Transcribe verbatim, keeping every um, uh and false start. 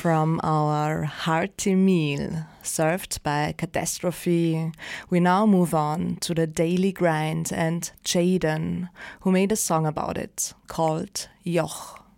From our hearty meal, served by Catastrophe, we now move on to the daily grind and Jaden, who made a song about it, called Joch.